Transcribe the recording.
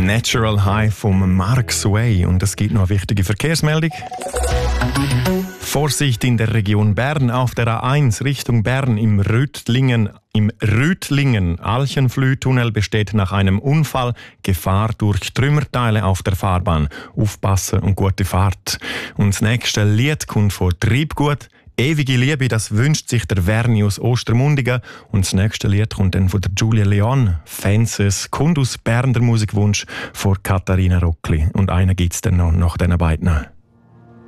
Natural High vom Mark Sway. Und es gibt noch eine wichtige Verkehrsmeldung. Vorsicht in der Region Bern auf der A1 Richtung Bern im Rüttlingen-Alchenflüh-Tunnel besteht nach einem Unfall Gefahr durch Trümmerteile auf der Fahrbahn. Aufpassen und gute Fahrt. Und das nächste Lied kommt von Treibgut. Ewige Liebe, das wünscht sich der Verni aus Ostermundigen. Und das nächste Lied kommt dann von der Julia Leon. Fences kommt aus Bern, der Musikwunsch von Katharina Rockli. Und einen gibt's dann noch nach diesen beiden.